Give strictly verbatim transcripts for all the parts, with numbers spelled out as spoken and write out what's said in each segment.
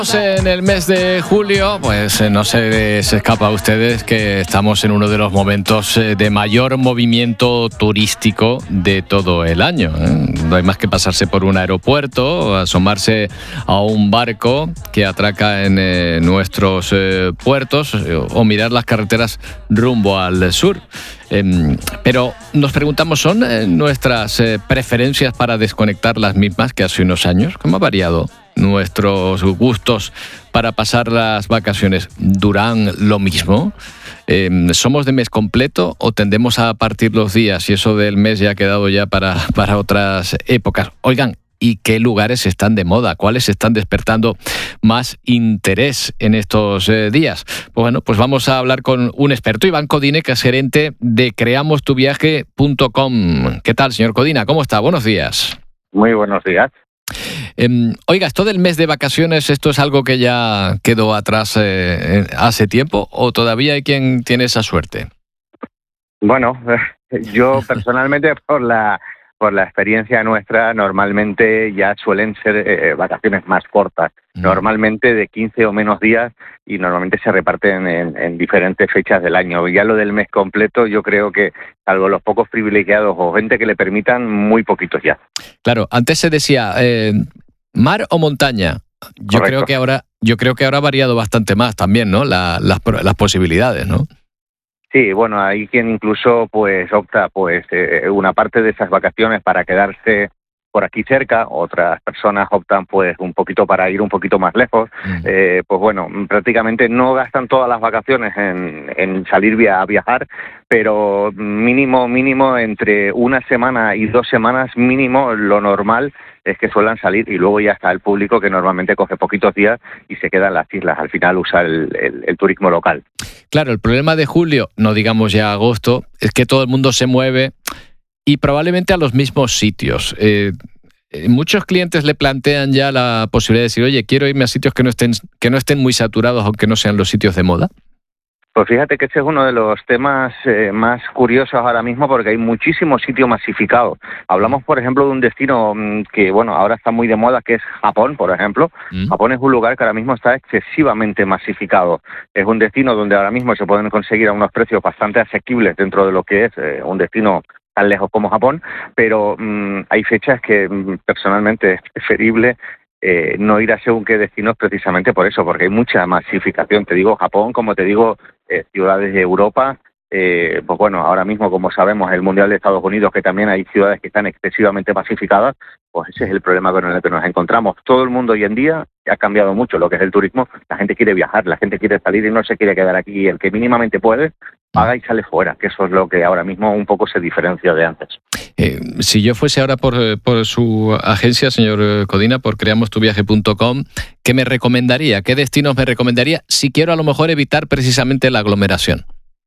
En el mes de julio, pues no se les escapa a ustedes que estamos en uno de los momentos de mayor movimiento turístico de todo el año, ¿eh? No hay más que pasarse por un aeropuerto, asomarse a un barco que atraca en eh, nuestros eh, puertos o mirar las carreteras rumbo al sur. Eh, pero nos preguntamos, ¿son eh, nuestras eh, preferencias para desconectar las mismas que hace unos años? ¿Cómo ha variado nuestros gustos para pasar las vacaciones? ¿Duran lo mismo? Eh, ¿Somos de mes completo o tendemos a partir los días y eso del mes ya ha quedado ya para, para otras épocas? Oigan, ¿y qué lugares están de moda? ¿Cuáles están despertando más interés en estos eh, días? Pues bueno, pues vamos a hablar con un experto, Iván Codina, que es gerente de creamos tu viaje punto com. ¿Qué tal, señor Codina? ¿Cómo está? Buenos días. Muy buenos días. Eh, oiga, ¿esto del mes de vacaciones, esto es algo que ya quedó atrás eh, hace tiempo o todavía hay quien tiene esa suerte? Bueno, yo personalmente por la por la experiencia nuestra, normalmente ya suelen ser eh, vacaciones más cortas, mm. normalmente de quince o menos días y normalmente se reparten en, en diferentes fechas del año. Ya lo del mes completo, yo creo que, salvo los pocos privilegiados o gente que le permitan, muy poquitos ya. Claro, antes se decía eh, mar o montaña. Yo Correcto. creo que ahora, yo creo que ahora ha variado bastante más también, ¿no? La, las, las posibilidades, ¿no? Sí, bueno, hay quien incluso pues opta pues eh, una parte de esas vacaciones para quedarse por aquí cerca, otras personas optan pues un poquito para ir un poquito más lejos, mm. eh, pues bueno, prácticamente no gastan todas las vacaciones en, en salir via, a viajar, pero mínimo, mínimo entre una semana y dos semanas mínimo lo normal es que suelan salir y luego ya está el público que normalmente coge poquitos días y se queda en las islas, al final usa el, el, el turismo local. Claro, el problema de julio, no digamos ya agosto, es que todo el mundo se mueve y probablemente a los mismos sitios. Eh, muchos clientes le plantean ya la posibilidad de decir, oye, quiero irme a sitios que no estén, que no estén muy saturados, aunque no sean los sitios de moda. Pues fíjate que ese es uno de los temas eh, más curiosos ahora mismo porque hay muchísimos sitios masificados. Hablamos, por ejemplo, de un destino mmm, que, bueno, ahora está muy de moda, que es Japón, por ejemplo. Mm. Japón es un lugar que ahora mismo está excesivamente masificado. Es un destino donde ahora mismo se pueden conseguir a unos precios bastante asequibles dentro de lo que es eh, un destino tan lejos como Japón, pero mmm, hay fechas que mmm, personalmente es preferible Eh, no ir a según qué destinos precisamente por eso, porque hay mucha masificación. Te digo Japón, como te digo eh, ciudades de Europa, eh, pues bueno, ahora mismo como sabemos el Mundial de Estados Unidos, que también hay ciudades que están excesivamente masificadas, pues ese es el problema con el que nos encontramos. Todo el mundo hoy en día ha cambiado mucho lo que es el turismo, la gente quiere viajar, la gente quiere salir y no se quiere quedar aquí, el que mínimamente puede paga y sale fuera, que eso es lo que ahora mismo un poco se diferencia de antes. Eh, si yo fuese ahora por, por su agencia, señor Codina, por creamos tu viaje punto com, ¿qué me recomendaría? ¿Qué destinos me recomendaría si quiero a lo mejor evitar precisamente la aglomeración?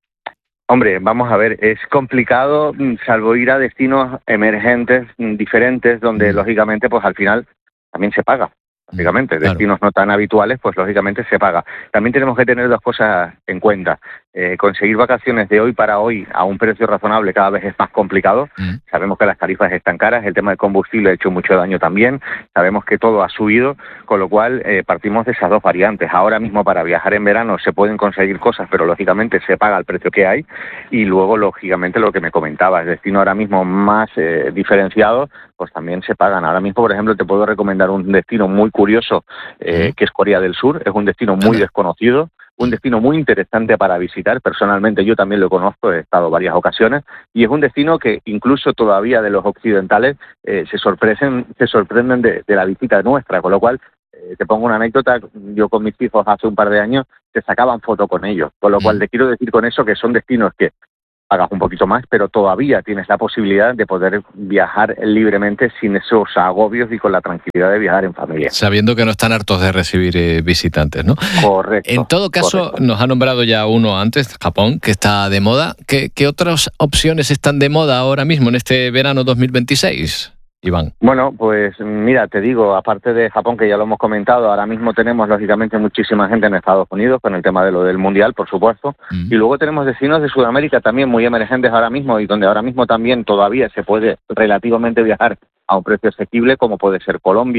Hombre, vamos a ver, es complicado, salvo ir a destinos emergentes, diferentes, donde mm. lógicamente pues al final también se paga. Lógicamente, claro. Destinos no tan habituales, pues lógicamente se paga. También tenemos que tener dos cosas en cuenta. Eh, conseguir vacaciones de hoy para hoy a un precio razonable cada vez es más complicado. Mm. Sabemos que las tarifas están caras, el tema del combustible ha hecho mucho daño también. Sabemos que todo ha subido, con lo cual eh, partimos de esas dos variantes. Ahora mismo para viajar en verano se pueden conseguir cosas, pero lógicamente se paga el precio que hay. Y luego, lógicamente, lo que me comentabas, destino ahora mismo más eh, diferenciado, pues también se pagan. Ahora mismo, por ejemplo, te puedo recomendar un destino muy curioso, eh, que es Corea del Sur. Es un destino muy desconocido, un destino muy interesante para visitar. Personalmente yo también lo conozco, he estado varias ocasiones, y es un destino que incluso todavía de los occidentales eh, se sorprenden, se sorprenden de, de la visita nuestra, con lo cual, eh, te pongo una anécdota, yo con mis hijos hace un par de años se sacaban foto con ellos, con lo cual te quiero decir con eso que son destinos que pagas un poquito más, pero todavía tienes la posibilidad de poder viajar libremente sin esos agobios y con la tranquilidad de viajar en familia. Sabiendo que no están hartos de recibir eh, visitantes, ¿no? Correcto. En todo caso, correcto. Nos ha nombrado ya uno antes, Japón, que está de moda. ¿Qué, qué otras opciones están de moda ahora mismo en este verano dos mil veintiséis? Iván. Bueno, pues mira, te digo, aparte de Japón, que ya lo hemos comentado, ahora mismo tenemos lógicamente muchísima gente en Estados Unidos con el tema de lo del Mundial, por supuesto, mm. y luego tenemos destinos de Sudamérica también muy emergentes ahora mismo y donde ahora mismo también todavía se puede relativamente viajar a un precio asequible, como puede ser Colombia,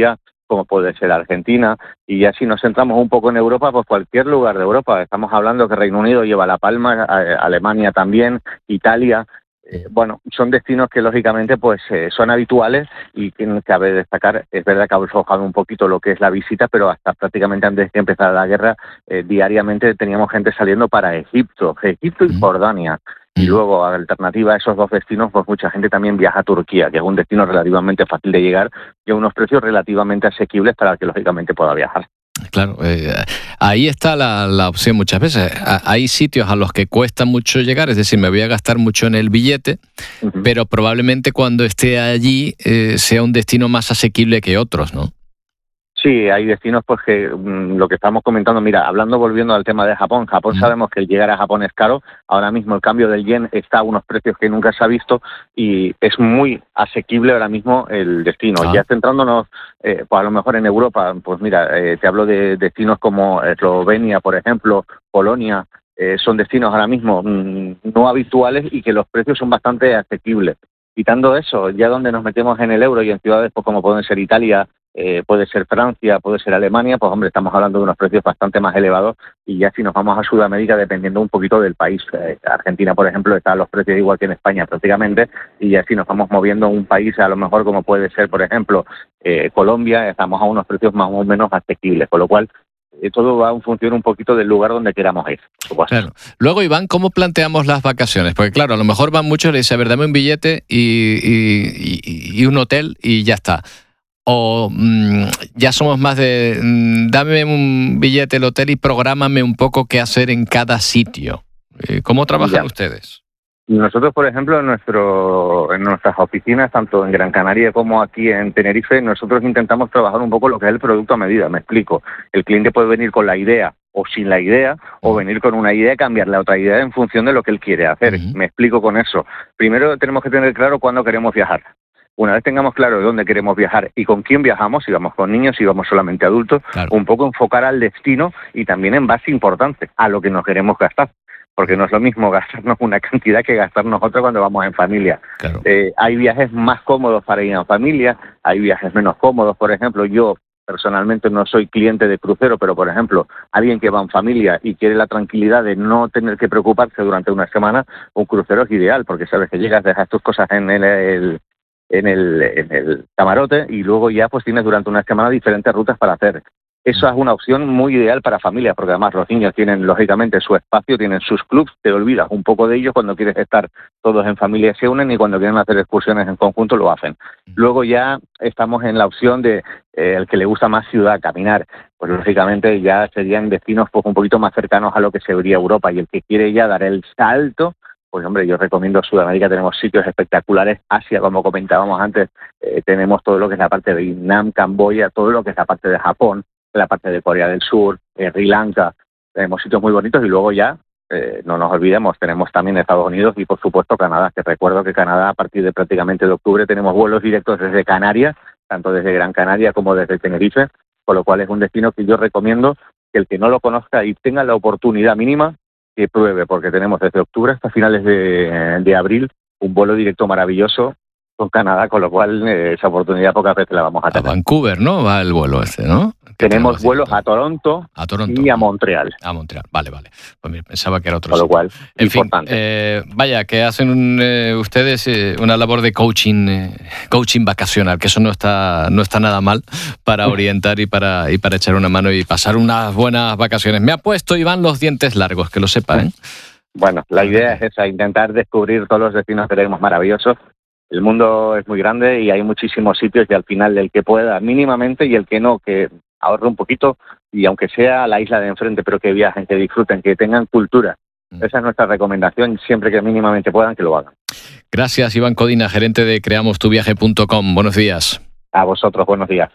como puede ser Argentina, y ya si nos centramos un poco en Europa, pues cualquier lugar de Europa. Estamos hablando que Reino Unido lleva La Palma, Alemania también, Italia. Eh, bueno, son destinos que lógicamente pues eh, son habituales y que cabe destacar, es verdad que ha aflojado un poquito lo que es la visita, pero hasta prácticamente antes de que empezara la guerra, eh, diariamente teníamos gente saliendo para Egipto, Egipto y Jordania. Y luego, alternativa a esos dos destinos, pues mucha gente también viaja a Turquía, que es un destino relativamente fácil de llegar y a unos precios relativamente asequibles para el que lógicamente pueda viajar. Claro, eh, ahí está la, la opción muchas veces. Hay sitios a los que cuesta mucho llegar, es decir, me voy a gastar mucho en el billete, uh-huh. pero probablemente cuando esté allí eh, sea un destino más asequible que otros, ¿no? Sí, hay destinos pues que mmm, lo que estamos comentando, mira, hablando, volviendo al tema de Japón, Japón mm. sabemos que el llegar a Japón es caro, ahora mismo el cambio del yen está a unos precios que nunca se ha visto y es muy asequible ahora mismo el destino. Ah. Ya centrándonos, eh, pues a lo mejor en Europa, pues mira, eh, te hablo de destinos como Eslovenia, por ejemplo, Polonia, eh, son destinos ahora mismo mmm, no habituales y que los precios son bastante asequibles. Quitando eso, ya donde nos metemos en el euro y en ciudades pues como pueden ser Italia, Eh, puede ser Francia, puede ser Alemania, pues hombre, estamos hablando de unos precios bastante más elevados y ya si nos vamos a Sudamérica dependiendo un poquito del país. Eh, Argentina, por ejemplo, está a los precios igual que en España prácticamente y ya si nos vamos moviendo a un país a lo mejor como puede ser, por ejemplo, eh, Colombia, estamos a unos precios más o menos asequibles, con lo cual eh, todo va en función un poquito del lugar donde queramos ir. Claro. Luego, Iván, ¿cómo planteamos las vacaciones? Porque claro, a lo mejor van muchos y le dicen, a ver, dame un billete y, y, y, y un hotel y ya está. O mmm, ya somos más de, mmm, dame un billete del hotel y prográmame un poco qué hacer en cada sitio. ¿Cómo trabajan ya. ustedes? Nosotros, por ejemplo, en, nuestro, en nuestras oficinas, tanto en Gran Canaria como aquí en Tenerife, nosotros intentamos trabajar un poco lo que es el producto a medida. Me explico. El cliente puede venir con la idea o sin la idea, o venir con una idea y cambiarle a otra idea en función de lo que él quiere hacer. Uh-huh. Me explico con eso. Primero tenemos que tener claro cuándo queremos viajar. Una vez tengamos claro de dónde queremos viajar y con quién viajamos, si vamos con niños, si vamos solamente adultos, claro. un poco enfocar al destino y también en base importante a lo que nos queremos gastar. Porque no es lo mismo gastarnos una cantidad que gastarnos otra cuando vamos en familia. Claro. Eh, hay viajes más cómodos para ir en familia, hay viajes menos cómodos. Por ejemplo, yo personalmente no soy cliente de crucero, pero por ejemplo, alguien que va en familia y quiere la tranquilidad de no tener que preocuparse durante una semana, un crucero es ideal, porque sabes que llegas, dejas tus cosas en el... el En el, en el camarote y luego ya pues tienes durante una semana diferentes rutas para hacer. Eso es una opción muy ideal para familias, porque además los niños tienen lógicamente su espacio, tienen sus clubs, te olvidas un poco de ellos cuando quieres estar todos en familia se unen y cuando quieren hacer excursiones en conjunto lo hacen. Luego ya estamos en la opción de eh, el que le gusta más ciudad, caminar, pues lógicamente ya serían destinos pues un poquito más cercanos a lo que sería Europa y el que quiere ya dar el salto, pues hombre, yo recomiendo Sudamérica, tenemos sitios espectaculares, Asia, como comentábamos antes, eh, tenemos todo lo que es la parte de Vietnam, Camboya, todo lo que es la parte de Japón, la parte de Corea del Sur, eh, Sri Lanka, tenemos sitios muy bonitos y luego ya, eh, no nos olvidemos, tenemos también Estados Unidos y por supuesto Canadá, que recuerdo que Canadá a partir de prácticamente de octubre tenemos vuelos directos desde Canarias, tanto desde Gran Canaria como desde Tenerife, con lo cual es un destino que yo recomiendo que el que no lo conozca y tenga la oportunidad mínima, que pruebe, porque tenemos desde octubre hasta finales de, de abril un vuelo directo maravilloso con Canadá, con lo cual eh, esa oportunidad pocas veces la vamos a tener. A Vancouver, ¿no? Va el vuelo este, ¿no? Tenemos vuelos a Toronto, a Toronto y a Montreal. A Montreal, vale, vale. Pues mira, pensaba que era otro. Con lo cual, en importante. fin, eh, vaya, que hacen un, eh, ustedes eh, una labor de coaching, eh, coaching vacacional, que eso no está, no está nada mal para orientar y para, y para echar una mano y pasar unas buenas vacaciones. Me ha puesto Iván los dientes largos, que lo sepa, ¿eh? Bueno, la idea es esa, intentar descubrir todos los destinos que tenemos maravillosos. El mundo es muy grande y hay muchísimos sitios y al final el que pueda mínimamente y el que no, que ahorre un poquito y aunque sea la isla de enfrente, pero que viajen, que disfruten, que tengan cultura. Esa es nuestra recomendación, siempre que mínimamente puedan, que lo hagan. Gracias, Iván Codina, gerente de creamos tu viaje punto com. Buenos días. A vosotros, buenos días.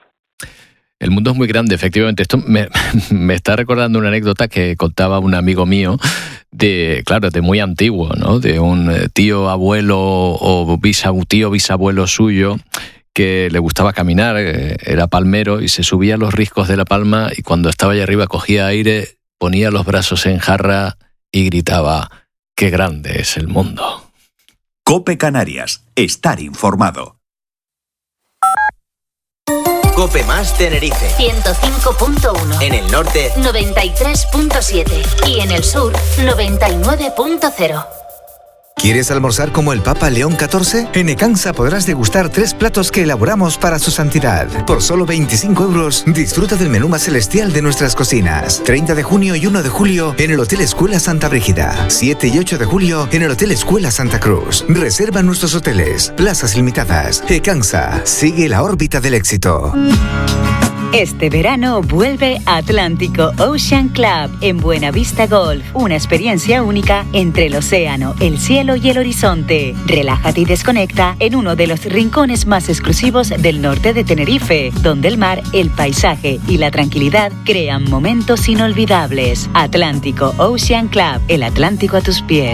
El mundo es muy grande, efectivamente. Esto me, me está recordando una anécdota que contaba un amigo mío, de, claro, de muy antiguo, ¿no? De un tío, abuelo o bisab, tío, bisabuelo suyo que le gustaba caminar, era palmero y se subía a los riscos de la palma y cuando estaba allá arriba cogía aire, ponía los brazos en jarra y gritaba: ¡qué grande es el mundo! COPE Canarias. Estar informado. Cope Más Tenerife. ciento cinco punto uno. En el norte, noventa y tres punto siete. Y en el sur, noventa y nueve punto cero. ¿Quieres almorzar como el Papa León catorce? En Ecansa podrás degustar tres platos que elaboramos para su santidad. Por solo veinticinco euros, disfruta del menú más celestial de nuestras cocinas. treinta de junio y uno de julio en el Hotel Escuela Santa Brígida. siete y ocho de julio en el Hotel Escuela Santa Cruz. Reserva nuestros hoteles. Plazas limitadas. Ecansa. Sigue la órbita del éxito. Este verano vuelve Atlántico Ocean Club en Buenavista Golf. Una experiencia única entre el océano, el cielo y el horizonte. Relájate y desconecta en uno de los rincones más exclusivos del norte de Tenerife, donde el mar, el paisaje y la tranquilidad crean momentos inolvidables. Atlántico Ocean Club, el Atlántico a tus pies.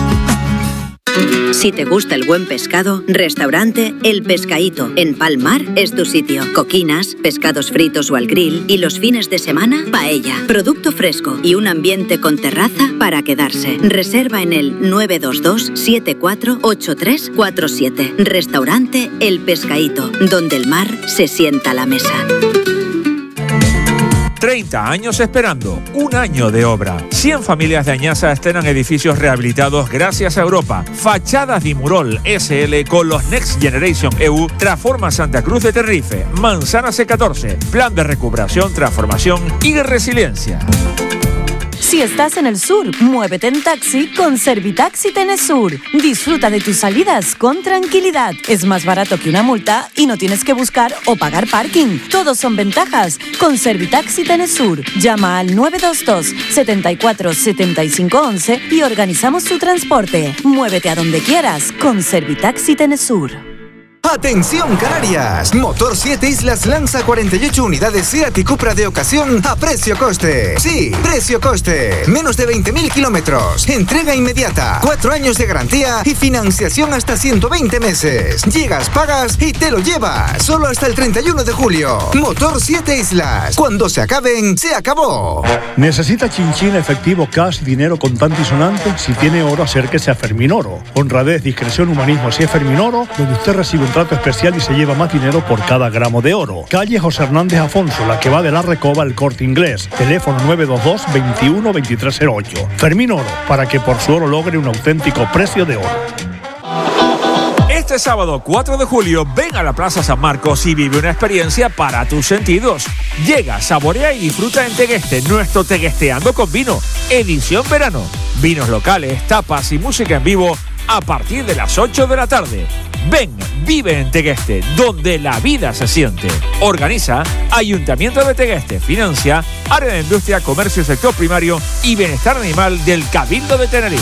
Si te gusta el buen pescado, restaurante El Pescaíto en Palmar es tu sitio. Coquinas, pescados fritos o al grill y los fines de semana, paella, producto fresco y un ambiente con terraza para quedarse. Reserva en el nueve dos dos siete cuatro ocho tres cuatro siete. Restaurante El Pescaíto, donde el mar se sienta a la mesa. treinta años esperando, un año de obra. cien familias de Añaza estrenan edificios rehabilitados gracias a Europa. Fachadas Dimurol S L con los Next Generation E U transforma Santa Cruz de Tenerife. Manzana C catorce, plan de recuperación, transformación y resiliencia. Si estás en el sur, muévete en taxi con Servitaxi Tenesur. Disfruta de tus salidas con tranquilidad. Es más barato que una multa y no tienes que buscar o pagar parking. Todos son ventajas con Servitaxi Tenesur. Llama al nueve dos dos setenta y cuatro setenta y cinco once y organizamos tu transporte. Muévete a donde quieras con Servitaxi Tenesur. ¡Atención Canarias! Motor siete Islas lanza cuarenta y ocho unidades Seat y Cupra de ocasión a precio-coste. Sí, precio-coste. Menos de veinte mil kilómetros. Entrega inmediata. Cuatro años de garantía y financiación hasta ciento veinte meses. Llegas, pagas y te lo llevas. Solo hasta el treinta y uno de julio. Motor siete Islas. Cuando se acaben, se acabó. ¿Necesita chinchín, efectivo, cash, dinero contante y sonante? Si tiene oro, acérquese a Fermín Oro. Honradez, discreción, humanismo. Si es Fermín Oro, donde usted recibe un trato especial y se lleva más dinero por cada gramo de oro. Calle José Hernández Afonso, la que va de la Recoba al Corte Inglés. Teléfono nueve dos dos veintiuno veintitrés cero ocho. Fermín Oro, para que por su oro logre un auténtico precio de oro. Este sábado cuatro de julio ven a la Plaza San Marcos y vive una experiencia para tus sentidos. Llega, saborea y disfruta en Tegueste, nuestro Teguesteando con Vino, edición verano. Vinos locales, tapas y música en vivo a partir de las ocho de la tarde. Ven, vive en Tegueste, donde la vida se siente. Organiza Ayuntamiento de Tegueste, financia Área de Industria, Comercio, Sector Primario y Bienestar Animal del Cabildo de Tenerife.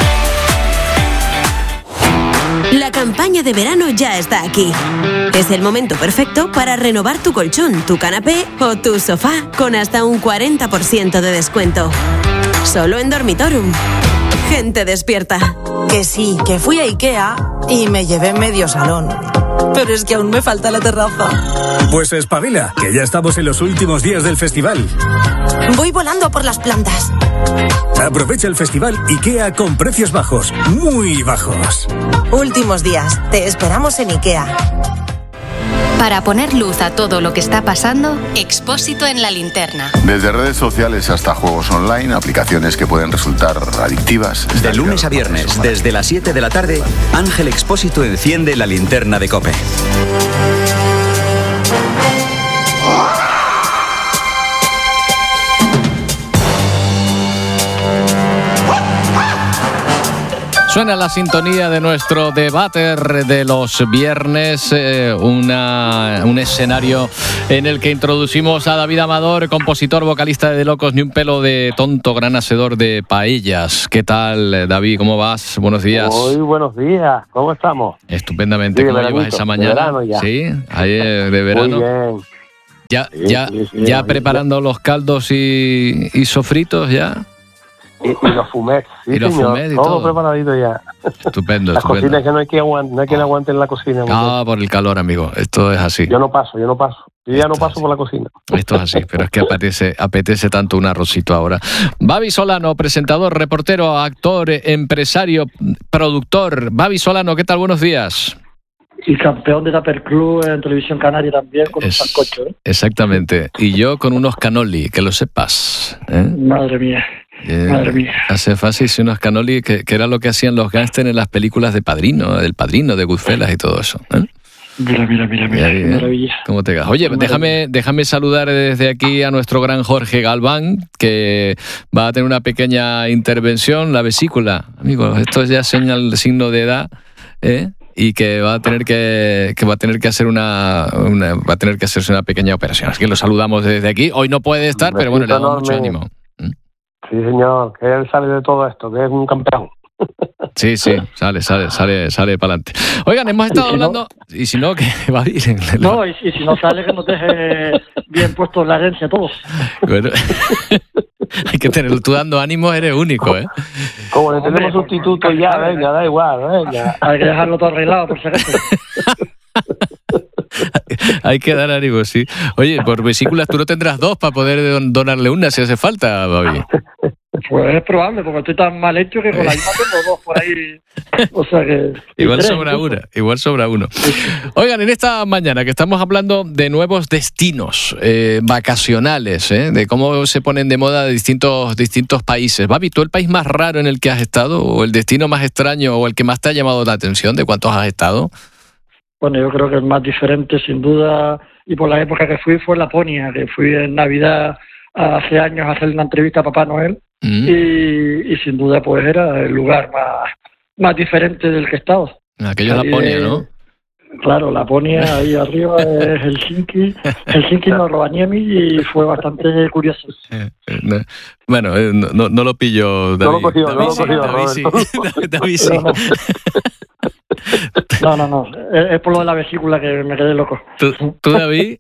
La campaña de verano ya está aquí. Es el momento perfecto para renovar tu colchón, tu canapé o tu sofá con hasta un cuarenta por ciento de descuento. Solo en Dormitorum. Gente despierta. Que sí, que fui a Ikea y me llevé medio salón. Pero es que aún me falta la terraza. Pues espabila, que ya estamos en los últimos días del festival. Voy volando por las plantas. Aprovecha el festival Ikea con precios bajos, muy bajos. Últimos días, te esperamos en Ikea. Para poner luz a todo lo que está pasando, Expósito en la linterna. Desde redes sociales hasta juegos online, aplicaciones que pueden resultar adictivas. De lunes a viernes, desde las siete de la tarde, Ángel Expósito enciende la linterna de COPE. Suena la sintonía de nuestro debate de los viernes, eh, una, un escenario en el que introducimos a David Amador, compositor, vocalista de De Locos Ni un pelo de tonto, gran hacedor de paellas. ¿Qué tal, David? ¿Cómo vas? Buenos días. Muy buenos días. ¿Cómo estamos? Estupendamente. Sí, ¿Cómo veranito, llevas esa mañana? De verano ya. Sí, ayer de verano. Muy bien. Ya, sí, ya, sí, sí, ya sí, preparando sí. los caldos y, y sofritos ya. Y, y los fumés, sí, y los señor. fumés y todo, todo. preparadito ya. Estupendo, Las estupendo. cocinas que no hay que aguantar, no hay quien aguante en la cocina. Ah, por el calor, amigo. Esto es así. Yo no paso, yo no paso. Yo ya Esto no paso así. por la cocina. Esto es así, pero es que apetece, apetece tanto un arrocito ahora. Babi Solano, presentador, reportero, actor, empresario, productor. Babi Solano, ¿qué tal? Buenos días. y campeón de Tupper Club en Televisión Canaria también con es, un sancocho, ¿eh? Exactamente. Y yo con unos cannoli, que lo sepas. ¿eh? Madre mía. Eh, Madre mía. Hace fácil si unos cannoli, que, que era lo que hacían los gángsters en las películas de Padrino, del Padrino, de Goodfellas y todo eso. ¿eh? Mira, mira, mira, mira, qué maravilla. ¿Cómo te gas? Oye, déjame, déjame saludar desde aquí a nuestro gran Jorge Galván, que va a tener una pequeña intervención, la vesícula. Amigos, esto es ya señal, signo de edad, ¿eh? Y que va a tener que, que va a tener que hacer una, una va a tener que hacerse una pequeña operación. Así que lo saludamos desde aquí. Hoy no puede estar, pero bueno, le damos mucho ánimo. Sí, señor, que él sale de todo esto, que es un campeón. Sí, sí, sale, sale, sale, sale para adelante. Oigan, hemos estado ¿Y si hablando... No? Y si no, que va a ir. En la... No, y, y si no sale, que nos deje bien puestos la herencia a todos. Bueno, hay que tenerlo. Tú dando ánimo eres único, ¿eh? Como le tenemos sustituto ya, venga, da igual, venga. Hay que dejarlo todo arreglado, por si acaso. Hay que dar ánimo, sí. Oye, por vesículas tú no tendrás dos para poder donarle una si hace falta, Babi. Pues es probable, porque estoy tan mal hecho que con la misma tengo dos por ahí. O sea que... Igual tres, sobra incluso. una, igual sobra uno. Oigan, en esta mañana que estamos hablando de nuevos destinos eh, vacacionales, ¿eh? De cómo se ponen de moda distintos, distintos países. Babi, ¿tú el país más raro en el que has estado, o el destino más extraño, o el que más te ha llamado la atención de cuántos has estado? Bueno, yo creo que el más diferente, sin duda, y por la época que fui, fue Laponia, que fui en Navidad hace años a hacer una entrevista a Papá Noel, mm. y, y sin duda pues era el lugar más, más diferente del que he estado. Aquello es Laponia, ¿no? Claro, Laponia, ahí arriba es Helsinki, Helsinki no, Rovaniemi, y fue bastante curioso. Eh, eh, no. Bueno, eh, no, no lo pillo, David. No lo cogió, David, no lo sí, cogió, David, sí. David, David sí. No, no, no, es por lo de la vesícula que me quedé loco. ¿Tú, tú David?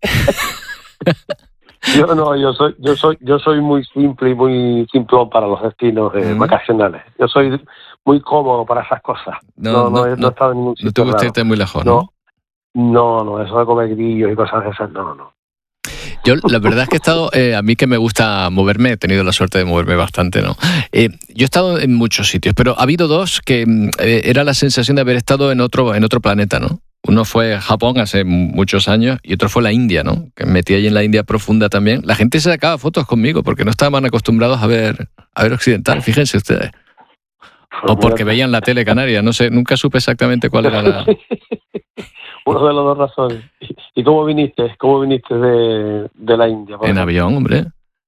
Yo no, yo soy, yo soy, yo soy muy simple y muy simplón para los destinos eh, mm. vacacionales. Yo soy muy cómodo para esas cosas. No, no, no, no, no he estado en ningún sitio. No te gusta irte muy lejos, ¿no? No, no, eso de comer grillos y cosas de esas, no, no. Yo, la verdad es que he estado, eh, a mí que me gusta moverme, he tenido la suerte de moverme bastante, ¿no? Eh, yo he estado en muchos sitios, pero ha habido dos que eh, era la sensación de haber estado en otro, en otro planeta, ¿no? Uno fue Japón hace muchos años y otro fue la India, ¿no? Que me metí ahí en la India profunda también. La gente se sacaba fotos conmigo porque no estaban acostumbrados a ver, a ver occidental, fíjense ustedes. O porque veían la tele canaria, no sé, nunca supe exactamente cuál era la... Uno de las dos razones. ¿Y cómo viniste? ¿Cómo viniste de, de la India? En avión, hombre.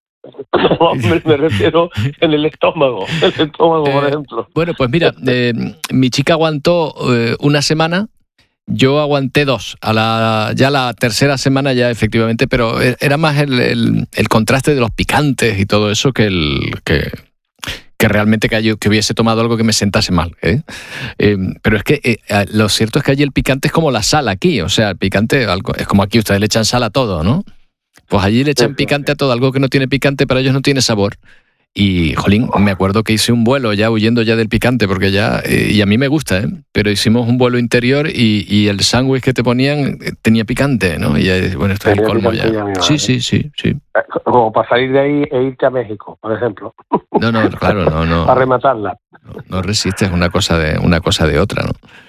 No, me, me refiero en el estómago, el estómago, eh, por ejemplo. Bueno, pues mira, eh, mi chica aguantó eh, una semana, yo aguanté dos. A la, ya la tercera semana ya efectivamente, pero era más el, el, el contraste de los picantes y todo eso que el... que que realmente que, yo, que hubiese tomado algo que me sentase mal. ¿eh? Eh, pero es que eh, lo cierto es que allí el picante es como la sal aquí, o sea, el picante algo, es como aquí, ustedes le echan sal a todo, ¿no? Pues allí le echan picante a todo, algo que no tiene picante para ellos no tiene sabor. Y, jolín, me acuerdo que hice un vuelo ya huyendo ya del picante, porque ya, eh, y a mí me gusta, ¿eh? Pero hicimos un vuelo interior y, y el sándwich que te ponían tenía picante, ¿no? Y eh, bueno, esto es el colmo ya. ya sí, sí, sí, sí. Como para salir de ahí e irte a México, por ejemplo. No, no, claro, no, no. Para rematarla. No, no resistes una cosa de una cosa de otra, ¿no?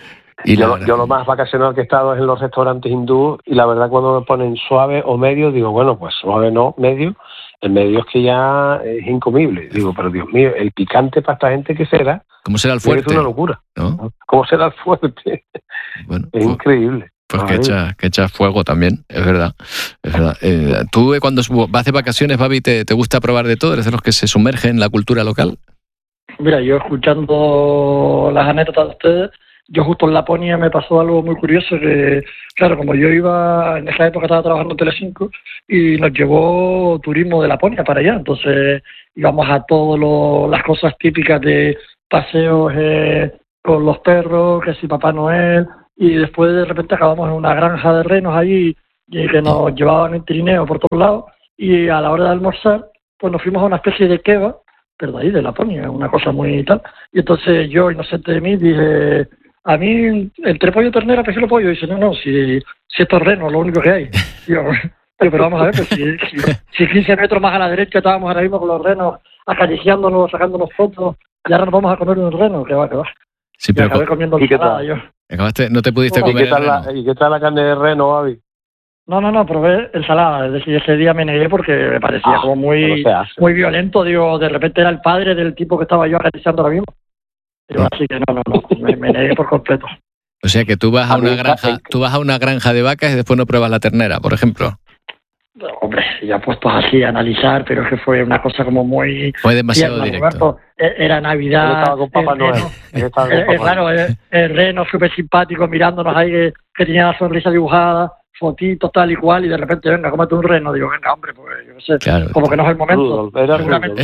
Y yo, yo lo más vacacional que he estado es en los restaurantes hindú y la verdad cuando me ponen suave o medio, digo, bueno, pues suave no, medio. El medio es que ya es incomible. Digo, pero Dios mío, el picante para esta gente, ¿qué será? ¿Cómo será el fuerte? Es una locura. ¿No? ¿Cómo será el fuerte? Bueno, es pues, increíble. Pues que echa, que echa fuego también, es verdad. Es verdad. Eh, ¿Tú cuando vas de vacaciones, Babi, te, te gusta probar de todo? ¿Eres de los que se sumergen en la cultura local? Mira, yo escuchando las anécdotas de ustedes, yo justo en Laponia me pasó algo muy curioso que, claro, como yo iba, en esa época estaba trabajando en Telecinco y nos llevó turismo de Laponia para allá, entonces íbamos a todas las cosas típicas de paseos eh, con los perros, que si Papá Noel, y después de repente acabamos en una granja de renos allí y que nos llevaban en trineo por todos lados y a la hora de almorzar pues nos fuimos a una especie de kebab, pero de ahí de Laponia, una cosa muy tal, y entonces yo, inocente de mí, dije... A mí, entre pollo y ternera, prefiero pollo. Y dice, no, no, si, si esto es reno, lo único que hay. Yo, pero, pero vamos a ver, pues, si, si, si quince metros más a la derecha estábamos ahora mismo con los renos acariciándonos, sacándonos fotos, y ahora nos vamos a comer unos renos, que va, que va. Sí, pero acabé comiendo ensalada yo. Acabaste, no te pudiste ¿Y comer qué, tal el la, reno? ¿Y qué tal la carne de reno, Babi? No, no, no, probé ensalada. Es decir, ese día me negué porque me parecía Ah, como muy, muy violento. Digo, de repente era el padre del tipo que estaba yo realizando ahora mismo. Digo, así que no, no, no, me, me negué por completo. O sea que tú vas a, A una mí, granja, eh, tú vas a una granja de vacas y después no pruebas la ternera, por ejemplo. Hombre, ya puestos así a analizar, pero es que fue una cosa como muy... Fue demasiado tierna, directo. Roberto. E- Era Él Navidad. estaba con Papá el Noel. reno, Él estaba con eh, eh, Papá claro, Noel. el, el reno súper simpático mirándonos ahí, que, que tenía la sonrisa dibujada, fotitos tal y cual, y de repente, venga, cómete un reno. Digo, venga, hombre, pues yo qué sé, Claro. como que no es el momento. Rudolf, era seguramente,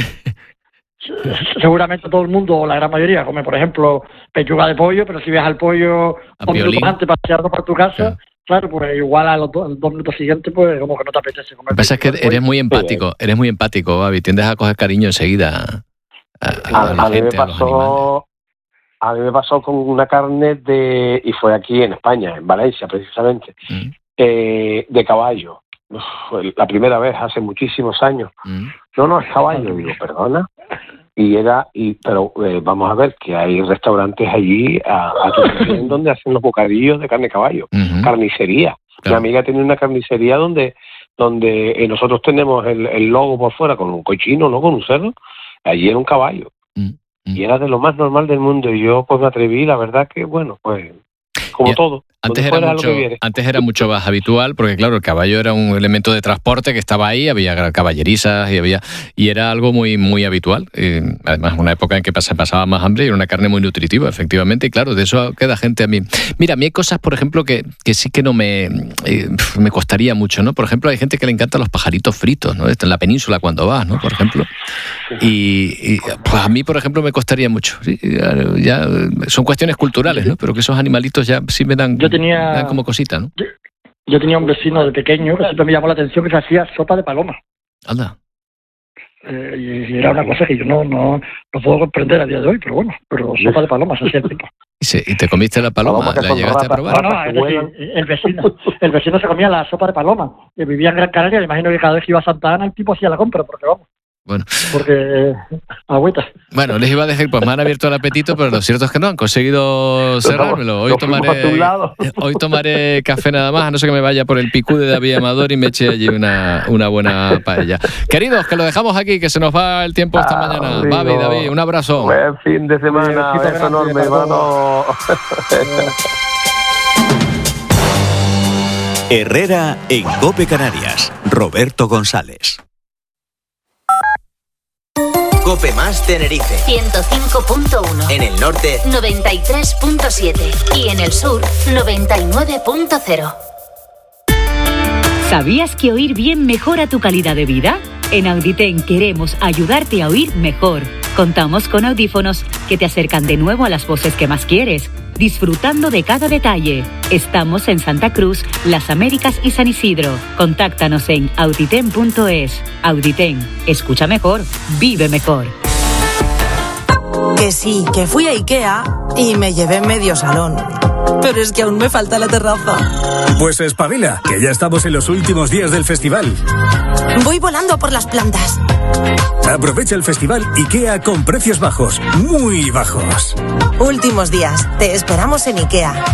seguramente todo el mundo, o la gran mayoría, come, por ejemplo, pechuga de pollo, pero si ves al pollo A dos minutos piolín. antes paseando por tu casa, claro, pues igual a los, do- a los dos minutos siguientes, pues como que no te apetece comer. Lo que pasa es que pechuga de pollo. eres muy empático, eres muy empático, Babi. Tiendes a coger cariño enseguida a, a- a A, la a mí me gente, a los animales. pasó, a mí me pasó con una carne de, y fue aquí en España, en Valencia precisamente, Mm. eh, de caballo. Uf, fue la primera vez hace muchísimos años. Mm. No, no, es caballo, digo, perdona. Y era, y pero eh, vamos a ver que hay restaurantes allí a, a tu dirección donde hacen los bocadillos de carne de caballo, Ujú. carnicería. Claro. Mi amiga tenía una carnicería donde donde eh, nosotros tenemos el, el logo por fuera con un cochino, no con un cerdo. Allí era un caballo. Mm, Y era de lo más normal del mundo. Y yo pues me atreví, la verdad que, bueno, pues como Ya, todo. Antes donde era, fuera, mucho, lo que viene. antes era mucho más habitual porque, claro, el caballo era un elemento de transporte que estaba ahí, había caballerizas y había y era algo muy muy habitual. Eh, además, una época en que se pasaba más hambre y era una carne muy nutritiva, efectivamente. Y claro, de eso queda gente a mí. Mira, a mí hay cosas, por ejemplo, que, que sí que no me, eh, me costaría mucho, ¿no? Por ejemplo, hay gente que le encantan los pajaritos fritos, ¿no? Esto en la península cuando vas, ¿no? Por ejemplo. Y, y, pues a mí, por ejemplo, me costaría mucho. Sí, ya, ya, son cuestiones culturales, ¿no? Pero que esos animalitos ya sí me dan, Yo tenía- me dan como cosita, ¿no? Yo tenía un vecino de pequeño que siempre me llamó la atención que se hacía sopa de paloma. Anda. Eh, y, y era una cosa que yo no, no, no puedo comprender a día de hoy, pero bueno, pero sopa de paloma se hacía el tipo. ¿Y, se- y te comiste la paloma? Paloma que ¿La son llegaste a ratas. probar? No, no, es decir, el vecino, el vecino se comía la sopa de paloma. Que vivía en Gran Canaria, me imagino que cada vez que iba a Santa Ana el tipo hacía la compra, porque vamos. Bueno. Porque, eh, agüita. Bueno, les iba a decir, pues me han abierto el apetito, pero lo cierto es que no han conseguido cerrármelo. Hoy nos fuimos tomaré, hacia un lado. hoy tomaré café nada más, a no ser que me vaya por el picú de David Amador y me eche allí una, una buena paella. Queridos, que lo dejamos aquí, que se nos va el tiempo esta mañana. amigo. Babi, David, un abrazo. Buen fin de semana, Besito beso grande enorme, para hermano. Herrera en COPE Canarias. Roberto González. Cope Más Tenerife. ciento cinco punto uno. En el norte, noventa y tres punto siete. Y en el sur, noventa y nueve punto cero. ¿Sabías que oír bien mejora tu calidad de vida? En Auditen queremos ayudarte a oír mejor. Contamos con audífonos que te acercan de nuevo a las voces que más quieres, disfrutando de cada detalle. Estamos en Santa Cruz, Las Américas y San Isidro. Contáctanos en auditen punto es. Auditen, escucha mejor, vive mejor. Que sí, que fui a Ikea y me llevé medio salón. Pero es que aún me falta la terraza. Pues espabila, que ya estamos en los últimos días del festival. Voy volando por las plantas. Aprovecha el festival IKEA con precios bajos, muy bajos. Últimos días. Te esperamos en Ikea.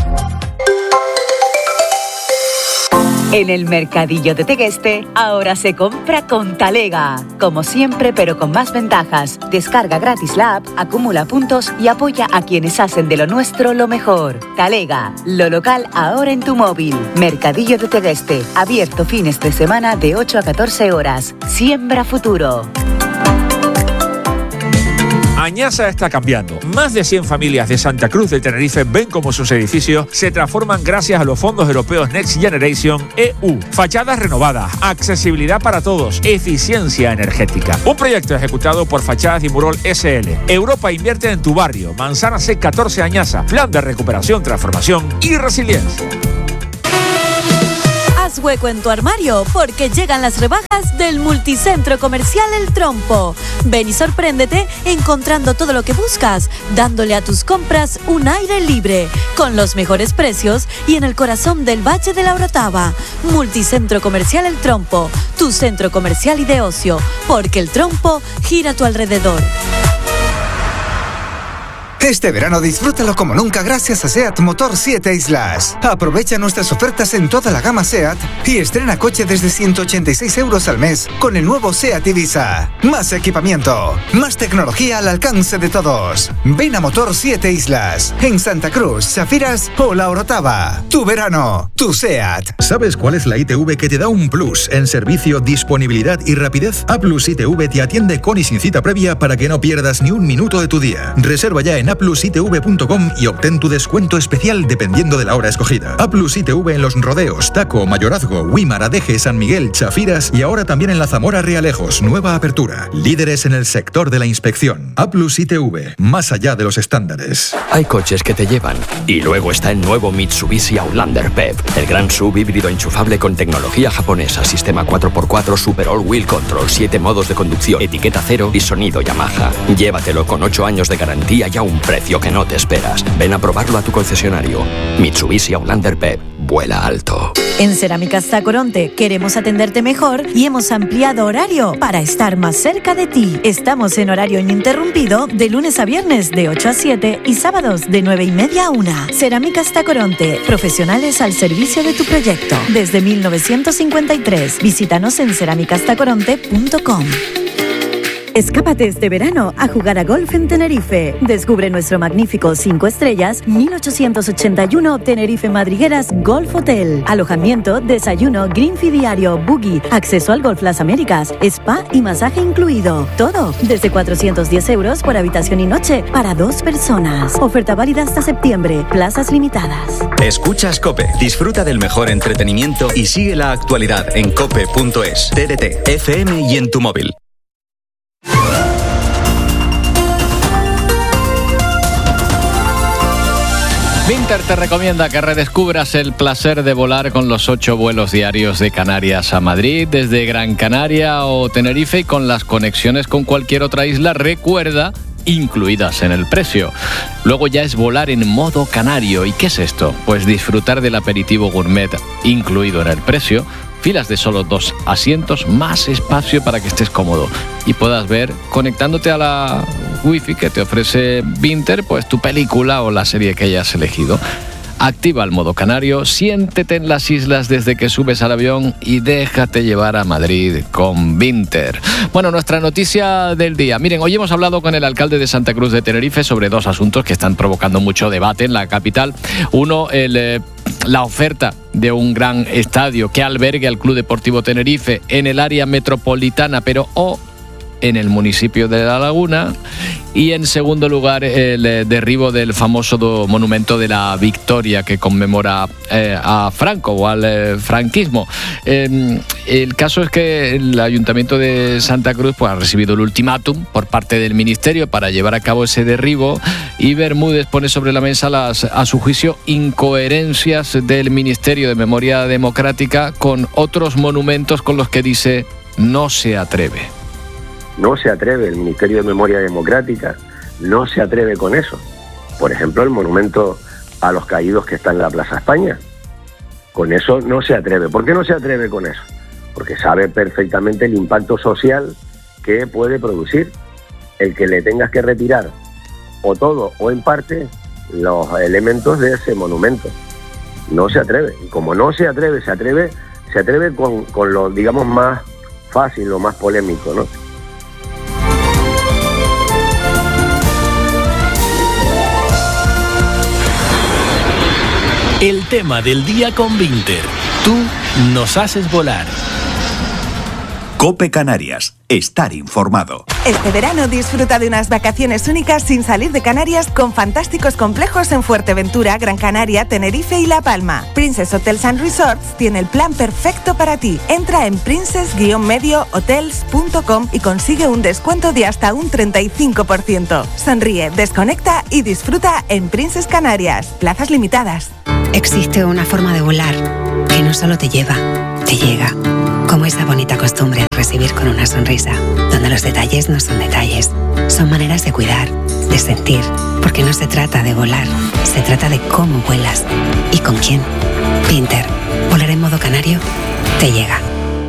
En el Mercadillo de Tegueste, ahora se compra con Talega. Como siempre, pero con más ventajas. Descarga gratis la app, acumula puntos y apoya a quienes hacen de lo nuestro lo mejor. Talega, lo local ahora en tu móvil. Mercadillo de Tegueste, abierto fines de semana de ocho a catorce horas. Siembra futuro. Añasa está cambiando. Más de cien familias de Santa Cruz de Tenerife ven cómo sus edificios se transforman gracias a los fondos europeos Next Generation E U. Fachadas renovadas, accesibilidad para todos, eficiencia energética. Un proyecto ejecutado por Fachadas y Murol S L. Europa invierte en tu barrio. Manzana C catorce Añasa. Plan de recuperación, transformación y resiliencia. Haz hueco en tu armario porque llegan las rebajas del Multicentro Comercial El Trompo. Ven y sorpréndete encontrando todo lo que buscas, dándole a tus compras un aire libre, con los mejores precios y en el corazón del Valle de la Orotava. Multicentro Comercial El Trompo, tu centro comercial y de ocio, porque El Trompo gira a tu alrededor. Este verano disfrútalo como nunca gracias a SEAT Motor siete Islas. Aprovecha nuestras ofertas en toda la gama SEAT y estrena coche desde ciento ochenta y seis euros al mes con el nuevo SEAT Ibiza. Más equipamiento, más tecnología al alcance de todos. Ven a Motor siete Islas, en Santa Cruz, Chafiras o La Orotava. Tu verano, tu SEAT. ¿Sabes cuál es la I T V que te da un plus en servicio, disponibilidad y rapidez? A Plus I T V te atiende con y sin cita previa para que no pierdas ni un minuto de tu día. Reserva ya en a plus i t v punto com y obtén tu descuento especial dependiendo de la hora escogida. A Plus I T V en Los Rodeos, Taco, Mayorazgo, Huímar, Adeje, San Miguel, Chafiras y ahora también en la Zamora Realejos. Nueva apertura. Líderes en el sector de la inspección. A Plus I T V, más allá de los estándares. Hay coches que te llevan. Y luego está el nuevo Mitsubishi Outlander P E V, el gran sub híbrido enchufable con tecnología japonesa, sistema cuatro por cuatro Super All Wheel Control, siete modos de conducción, etiqueta cero y sonido Yamaha. Llévatelo con ocho años de garantía y a un precio que no te esperas. Ven a probarlo a tu concesionario. Mitsubishi Outlander P E V. Vuela alto. En Cerámicas Tacoronte queremos atenderte mejor y hemos ampliado horario para estar más cerca de ti. Estamos en horario ininterrumpido de lunes a viernes de ocho a siete y sábados de nueve y media a una. Cerámicas Tacoronte, profesionales al servicio de tu proyecto. Desde mil novecientos cincuenta y tres. Visítanos en cerámicas tacoronte punto com. Escápate este verano a jugar a golf en Tenerife. Descubre nuestro magnífico cinco estrellas mil ochocientos ochenta y uno Tenerife Madrigueras Golf Hotel. Alojamiento, desayuno, green fee diario, buggy, acceso al Golf Las Américas, spa y masaje incluido. Todo desde cuatrocientos diez euros por habitación y noche para dos personas. Oferta válida hasta septiembre. Plazas limitadas. Escuchas COPE. Disfruta del mejor entretenimiento y sigue la actualidad en cope punto es, T D T, F M y en tu móvil. Vinter te recomienda que redescubras el placer de volar con los ocho vuelos diarios de Canarias a Madrid, desde Gran Canaria o Tenerife y con las conexiones con cualquier otra isla, recuerda, incluidas en el precio. Luego ya es volar en modo canario. ¿Y qué es esto? Pues disfrutar del aperitivo gourmet incluido en el precio, filas de solo dos asientos, más espacio para que estés cómodo y puedas ver, conectándote a la wifi que te ofrece Vinter, pues tu película o la serie que hayas elegido. Activa el modo canario, siéntete en las islas desde que subes al avión y déjate llevar a Madrid con Vinter. Bueno, nuestra noticia del día. Miren, hoy hemos hablado con el alcalde de Santa Cruz de Tenerife sobre dos asuntos que están provocando mucho debate en la capital. Uno, el... Eh, la oferta de un gran estadio que albergue al Club Deportivo Tenerife en el área metropolitana, pero o en el municipio de La Laguna. Y en segundo lugar, el eh, derribo del famoso do, monumento de la Victoria que conmemora eh, a Franco o al eh, franquismo. Eh, el caso es que el Ayuntamiento de Santa Cruz pues, ha recibido el ultimátum por parte del Ministerio para llevar a cabo ese derribo y Bermúdez pone sobre la mesa las, a su juicio, incoherencias del Ministerio de Memoria Democrática con otros monumentos con los que dice no se atreve. No se atreve el Ministerio de Memoria Democrática, no se atreve con eso. Por ejemplo, el monumento a los caídos que está en la Plaza España. Con eso no se atreve. ¿Por qué no se atreve con eso? Porque sabe perfectamente el impacto social que puede producir el que le tengas que retirar o todo o en parte los elementos de ese monumento. No se atreve. Y como no se atreve, se atreve, se atreve con, con lo, digamos, más fácil, lo más polémico, ¿no? El tema del día con Vinter. Tú nos haces volar. COPE Canarias. Estar informado. Este verano disfruta de unas vacaciones únicas sin salir de Canarias con fantásticos complejos en Fuerteventura, Gran Canaria, Tenerife y La Palma. Princess Hotels and Resorts tiene el plan perfecto para ti. Entra en princess guion medio hotels punto com y consigue un descuento de hasta un treinta y cinco por ciento. Sonríe, desconecta y disfruta en Princess Canarias. Plazas limitadas. Existe una forma de volar que no solo te lleva, te llega. Como esa bonita costumbre de recibir con una sonrisa, donde los detalles no son detalles, son maneras de cuidar, de sentir, porque no se trata de volar, se trata de cómo vuelas y con quién. Vinter, volar en modo canario, te llega.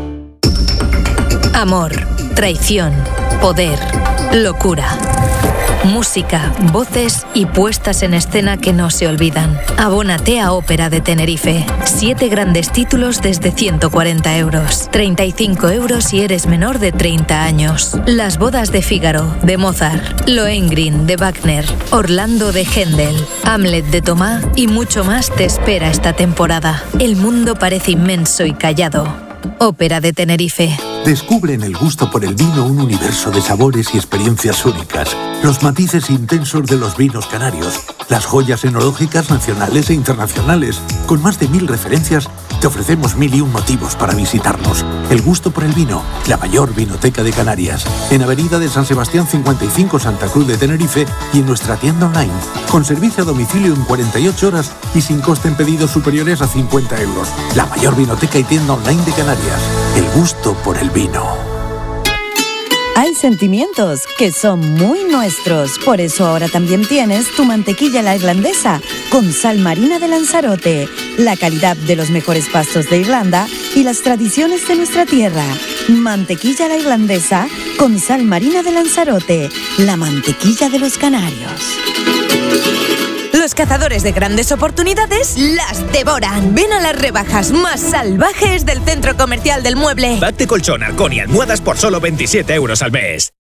Amor, traición, poder, locura. Música, voces y puestas en escena que no se olvidan. Abónate a Ópera de Tenerife. Siete grandes títulos desde ciento cuarenta euros. treinta y cinco euros si eres menor de treinta años. Las bodas de Fígaro, de Mozart. Lohengrin, de Wagner. Orlando, de Händel. Hamlet, de Tomás y mucho más te espera esta temporada. El mundo parece inmenso y callado. Ópera de Tenerife. Descubre en el gusto por el vino un universo de sabores y experiencias únicas. Los matices intensos de los vinos canarios. Las joyas enológicas nacionales e internacionales. Con más de mil referencias, te ofrecemos mil y un motivos para visitarnos. El gusto por el vino, la mayor vinoteca de Canarias. En Avenida de San Sebastián cincuenta y cinco, Santa Cruz de Tenerife, y en nuestra tienda online. Con servicio a domicilio en cuarenta y ocho horas y sin coste en pedidos superiores a cincuenta euros. La mayor vinoteca y tienda online de Canarias. El gusto por el vino. Hay sentimientos que son muy nuestros, por eso ahora también tienes tu mantequilla la irlandesa con sal marina de Lanzarote, la calidad de los mejores pastos de Irlanda y las tradiciones de nuestra tierra. Mantequilla la irlandesa con sal marina de Lanzarote, la mantequilla de los canarios. Los cazadores de grandes oportunidades las devoran. Ven a las rebajas más salvajes del Centro Comercial del Mueble. Pack de colchón, arcón y almohadas por solo veintisiete euros al mes.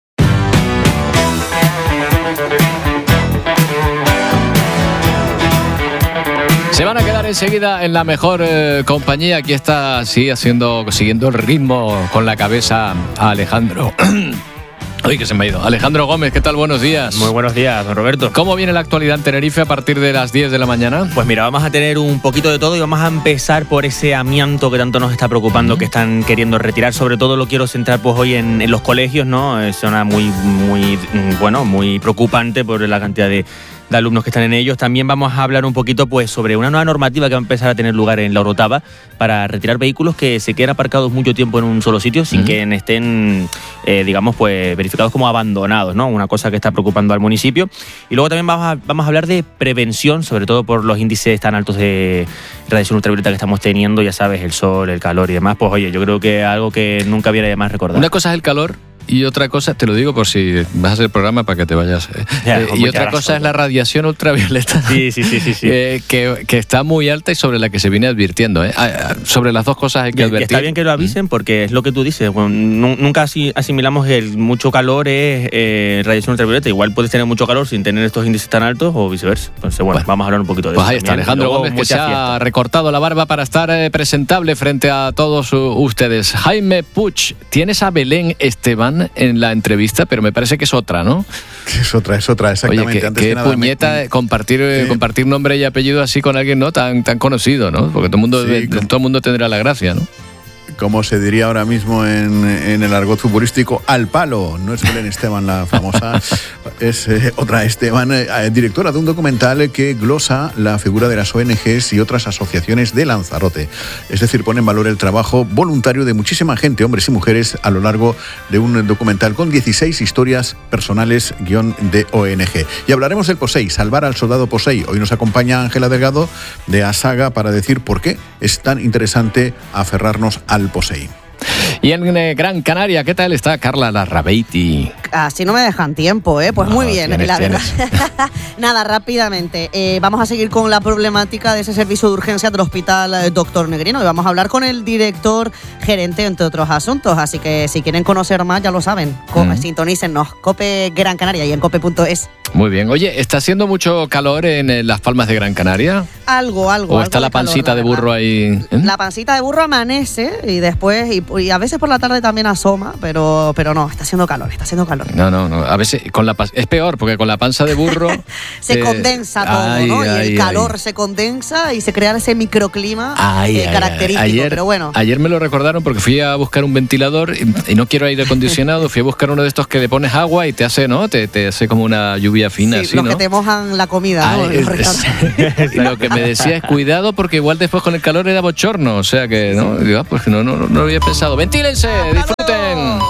Se van a quedar enseguida en la mejor eh, compañía. Aquí está, sí, haciendo, siguiendo el ritmo con la cabeza a Alejandro. Uy, que se me ha ido. Alejandro Gómez, ¿qué tal? Buenos días. Muy buenos días, don Roberto. ¿Cómo viene la actualidad en Tenerife a partir de las diez de la mañana? Pues mira, vamos a tener un poquito de todo y vamos a empezar por ese amianto que tanto nos está preocupando, uh-huh. que están queriendo retirar. Sobre todo lo quiero centrar pues hoy en, en los colegios, ¿no? Es una muy, muy, bueno, muy preocupante por la cantidad de de alumnos que están en ellos. También vamos a hablar un poquito pues sobre una nueva normativa que va a empezar a tener lugar en La Orotava para retirar vehículos que se quedan aparcados mucho tiempo en un solo sitio sin uh-huh. que estén, eh, digamos, pues verificados como abandonados, ¿no? Una cosa que está preocupando al municipio. Y luego también vamos a, vamos a hablar de prevención, sobre todo por los índices tan altos de radiación ultravioleta que estamos teniendo, ya sabes, el sol, el calor y demás. Pues oye, yo creo que algo que nunca viene de más recordar. Una cosa es el calor y otra cosa, te lo digo por si vas a hacer el programa para que te vayas. Eh, ya, eh, y otra cosa razón. Es la radiación ultravioleta. Sí, sí, sí, sí. sí. Eh, que, que está muy alta y sobre la que se viene advirtiendo. Eh. Sobre las dos cosas hay que y, advertir. Está bien que lo avisen porque es lo que tú dices. Bueno, nunca asimilamos el mucho calor es eh, radiación ultravioleta. Igual puedes tener mucho calor sin tener estos índices tan altos o viceversa. Entonces, bueno, bueno vamos a hablar un poquito de pues eso. Pues ahí está, Alejandro Gómez, que se fiesta. ha recortado la barba para estar eh, presentable frente a todos uh, ustedes. Jaime Puig, tienes a Belén Esteban en la entrevista. Pero me parece que es otra, ¿no? Es otra, es otra, exactamente. Oye, qué, Antes qué que nada, puñeta me... compartir, eh, compartir nombre y apellido así con alguien no tan, tan conocido, ¿no? Porque todo el mundo, sí, como... todo el mundo tendrá la gracia, ¿no? Como se diría ahora mismo en, en el argot futbolístico, al palo. No es Belén Esteban la famosa, es eh, otra Esteban, eh, directora de un documental que glosa la figura de las O N Ges y otras asociaciones de Lanzarote. Es decir, pone en valor el trabajo voluntario de muchísima gente, hombres y mujeres, a lo largo de un documental con dieciséis historias personales guión de O N G. Y hablaremos del POSEI, salvar al soldado POSEI. Hoy nos acompaña Ángela Delgado de ASAGA para decir por qué es tan interesante aferrarnos al POSEI. Y en eh, Gran Canaria, ¿qué tal está Carla Larrabeiti? Así no me dejan tiempo, ¿eh? Pues no, muy bien, tienes, la verdad. Nada, rápidamente. Eh, vamos a seguir con la problemática de ese servicio de urgencia del Hospital eh, Doctor Negrino y vamos a hablar con el director gerente, entre otros asuntos. Así que si quieren conocer más, ya lo saben. Mm. Sintonícennos. COPE Gran Canaria y en cope punto es. Muy bien. Oye, ¿está haciendo mucho calor en, en las Palmas de Gran Canaria? Algo, algo. ¿O algo está la pancita calor, de burro ahí? ¿eh? La pancita de burro amanece y después, y, y a veces por la tarde también asoma, pero, pero no, está haciendo calor, está haciendo calor. No, no, no. A veces con la es peor, porque con la panza de burro se eh, condensa todo, ay, ¿no? Ay, y el ay, calor ay. se condensa y se crea ese microclima ay, eh, ay, característico. Ayer, pero bueno. Ayer me lo recordaron porque fui a buscar un ventilador y, y no quiero aire acondicionado. Fui a buscar uno de estos que le pones agua y te hace, ¿no? Te, te hace como una lluvia fina, sí, así, los ¿no? que te mojan la comida, ¿no? Ay, es, lo que me decía es cuidado porque igual después con el calor era bochorno, o sea que no, digo, pues no, no, no lo había pensado. Ventílense, disfruten.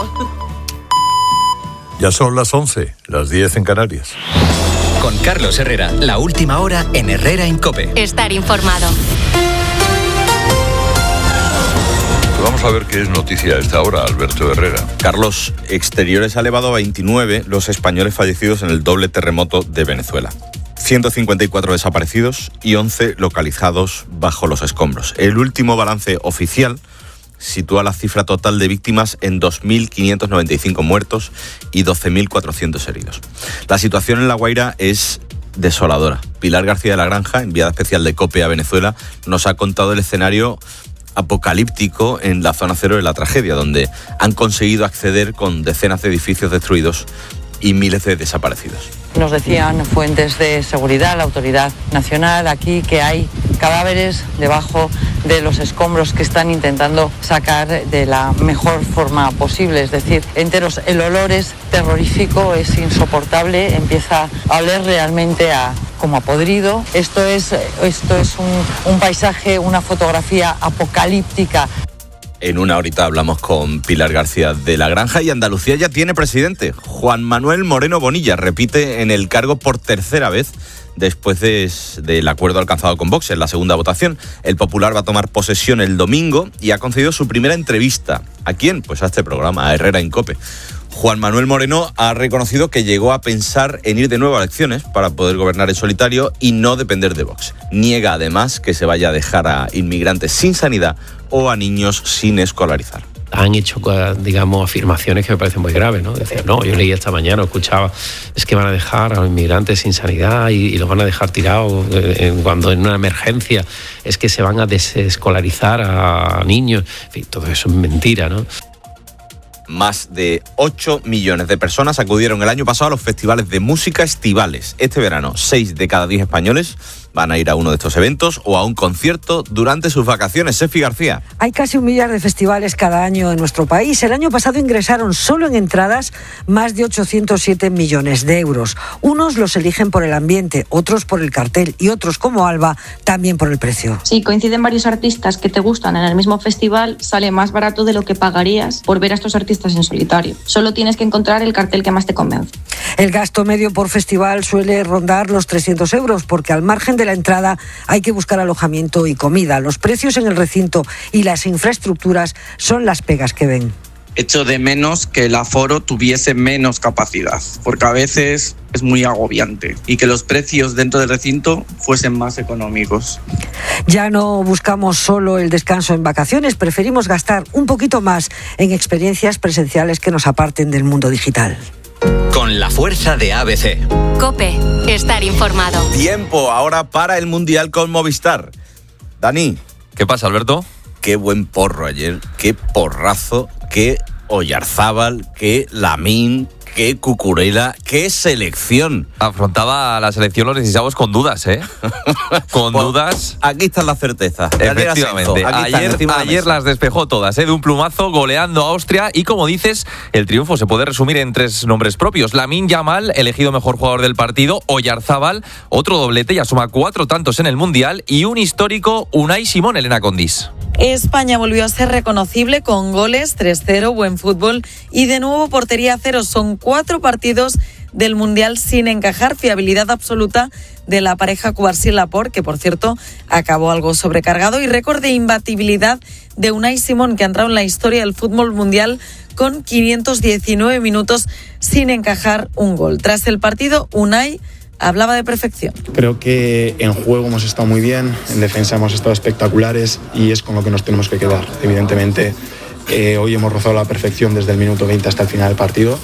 Ya son las once, las diez en Canarias. Con Carlos Herrera, la última hora en Herrera en COPE. Estar informado. Vamos a ver qué es noticia a esta hora, Alberto Herrera. Carlos, Exteriores ha elevado a veintinueve los españoles fallecidos en el doble terremoto de Venezuela. ciento cincuenta y cuatro desaparecidos y once localizados bajo los escombros. El último balance oficial sitúa la cifra total de víctimas en dos mil quinientos noventa y cinco muertos y doce mil cuatrocientos heridos. La situación en La Guaira es desoladora. Pilar García de la Granja, enviada especial de COPE a Venezuela, nos ha contado el escenario apocalíptico en la zona cero de la tragedia, donde han conseguido acceder con decenas de edificios destruidos y miles de desaparecidos. Nos decían fuentes de seguridad, la Autoridad Nacional, aquí que hay cadáveres debajo de los escombros que están intentando sacar de la mejor forma posible, es decir, enteros. El olor es terrorífico, es insoportable, empieza a oler realmente a como a podrido. Esto es, esto es un, un paisaje, una fotografía apocalíptica. En una horita hablamos con Pilar García de la Granja y Andalucía ya tiene presidente. Juan Manuel Moreno Bonilla repite en el cargo por tercera vez después de, del acuerdo alcanzado con Vox en la segunda votación. El Popular va a tomar posesión el domingo y ha concedido su primera entrevista. ¿A quién? Pues a este programa, a Herrera en COPE. Juan Manuel Moreno ha reconocido que llegó a pensar en ir de nuevo a elecciones para poder gobernar en solitario y no depender de Vox. Niega además que se vaya a dejar a inmigrantes sin sanidad o a niños sin escolarizar. Han hecho, digamos, afirmaciones que me parecen muy graves, ¿no? Decían, no, yo leí esta mañana, escuchaba, es que van a dejar a los inmigrantes sin sanidad y, y los van a dejar tirados en, cuando en una emergencia, es que se van a desescolarizar a niños. En fin, todo eso es mentira, ¿no? Más de ocho millones de personas acudieron el año pasado a los festivales de música estivales. Este verano, seis de cada diez españoles van a ir a uno de estos eventos o a un concierto durante sus vacaciones. Sefi García. Hay casi un millar de festivales cada año en nuestro país. El año pasado ingresaron solo en entradas más de ochocientos siete millones de euros. Unos los eligen por el ambiente, otros por el cartel y otros, como Alba, también por el precio. Si coinciden varios artistas que te gustan en el mismo festival, sale más barato de lo que pagarías por ver a estos artistas en solitario. Solo tienes que encontrar el cartel que más te convence. El gasto medio por festival suele rondar los trescientos euros, porque al margen de la entrada hay que buscar alojamiento y comida. Los precios en el recinto y las infraestructuras son las pegas que ven. Echo de menos que el aforo tuviese menos capacidad, porque a veces es muy agobiante, y que los precios dentro del recinto fuesen más económicos. Ya no buscamos solo el descanso en vacaciones, preferimos gastar un poquito más en experiencias presenciales que nos aparten del mundo digital. Con la fuerza de A B C. COPE, estar informado. Tiempo ahora para el Mundial con Movistar. Dani. ¿Qué pasa, Alberto? Qué buen porro ayer, qué porrazo, qué Oyarzábal, qué Lamín, qué Cucurella, qué selección. Afrontaba a la selección los dieciséis con dudas, ¿eh? Con pues, dudas. Aquí están las certezas. Efectivamente. Ayer, ayer las despejó todas, ¿eh? De un plumazo, goleando a Austria. Y como dices, el triunfo se puede resumir en tres nombres propios. Lamine Yamal, elegido mejor jugador del partido. Oyarzábal, otro doblete, ya suma cuatro tantos en el Mundial. Y un histórico, Unai Simón, Elena Condis. España volvió a ser reconocible con goles, tres cero, buen fútbol y de nuevo portería cero. Son cuatro partidos del Mundial sin encajar, fiabilidad absoluta de la pareja Cubarsí-Laporte, que por cierto acabó algo sobrecargado, y récord de imbatibilidad de Unai Simón, que ha entrado en la historia del fútbol mundial con quinientos diecinueve minutos sin encajar un gol. Tras el partido, Unai hablaba de perfección. Creo que en juego hemos estado muy bien, en defensa hemos estado espectaculares y es con lo que nos tenemos que quedar. Evidentemente, eh, hoy hemos rozado la perfección desde el minuto veinte hasta el final del partido.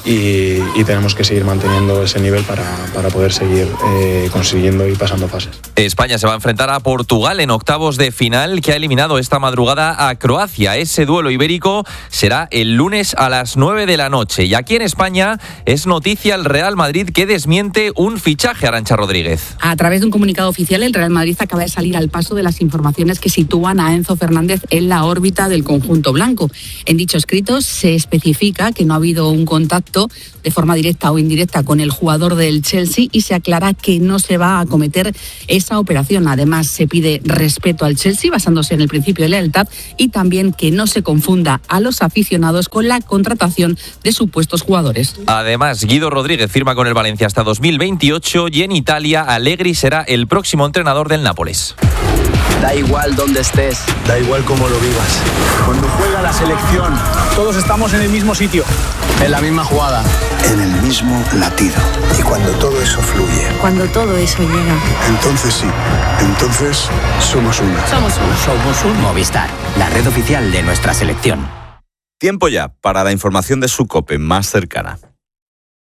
Y, y tenemos que seguir manteniendo ese nivel para, para poder seguir eh, consiguiendo y pasando fases. España se va a enfrentar a Portugal en octavos de final, que ha eliminado esta madrugada a Croacia. Ese duelo ibérico será el lunes a las nueve de la noche. Y aquí en España es noticia el Real Madrid, que desmiente un fichaje, Arantxa Rodríguez. A través de un comunicado oficial, el Real Madrid acaba de salir al paso de las informaciones que sitúan a Enzo Fernández en la órbita del conjunto blanco. En dicho escrito se especifica que no ha habido un contacto de forma directa o indirecta con el jugador del Chelsea y se aclara que no se va a acometer esa operación. Además, se pide respeto al Chelsea basándose en el principio de lealtad y también que no se confunda a los aficionados con la contratación de supuestos jugadores. Además, Guido Rodríguez firma con el Valencia hasta dos mil veintiocho y en Italia Allegri será el próximo entrenador del Nápoles. Da igual dónde estés. Da igual cómo lo vivas. Cuando juega la selección, todos estamos en el mismo sitio. En la misma jugada. En el mismo latido. Y cuando todo eso fluye. Cuando todo eso llega. Entonces sí. Entonces somos uno. Somos uno. Somos un Movistar, la red oficial de nuestra selección. Tiempo ya para la información de su COPE más cercana.